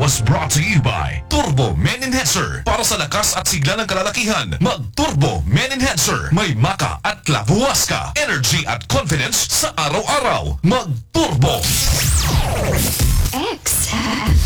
was brought to you by Turbo Men Enhancer. Para sa lakas at sigla ng kalalakihan, mag-Turbo Men Enhancer. May maka at labuwas ka. Energy at confidence sa araw-araw. Mag-Turbo! X.